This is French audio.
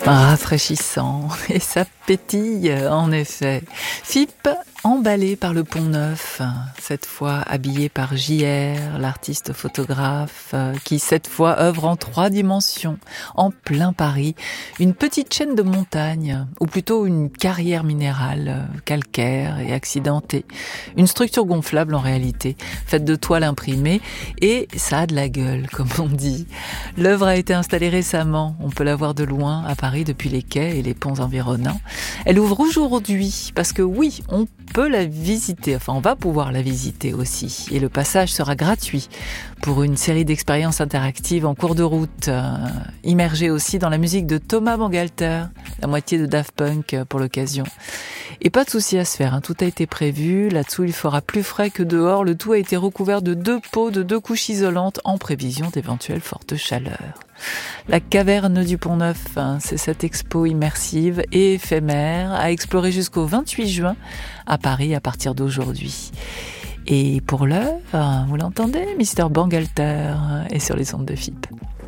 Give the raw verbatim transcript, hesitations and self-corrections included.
Rafraîchissant, et ça pétille en effet. F I P emballé par le Pont Neuf, cette fois habillé par J R, l'artiste photographe, qui cette fois œuvre en trois dimensions, en plein Paris. Une petite chaîne de montagnes, ou plutôt une carrière minérale, calcaire et accidentée. Une structure gonflable en réalité, faite de toile imprimée, et ça a de la gueule, comme on dit. L'œuvre a été installée récemment, on peut la voir de loin à Paris depuis les quais et les ponts environnants. Elle ouvre aujourd'hui, parce que oui, on peut la visiter, enfin on va pouvoir la visiter aussi, et le passage sera gratuit pour une série d'expériences interactives en cours de route, euh, immergées aussi dans la musique de Thomas Bangalter, la moitié de Daft Punk pour l'occasion. Et pas de souci à se faire, hein, tout a été prévu, là-dessous il fera plus frais que dehors, le tout a été recouvert de deux pots de deux couches isolantes en prévision d'éventuelles fortes chaleurs. La caverne du Pont Neuf, hein, c'est cette expo immersive et éphémère à explorer jusqu'au vingt-huit juin à Paris à partir d'aujourd'hui. Et pour l'heure, vous l'entendez, Mister Bangalter est sur les ondes de F I P.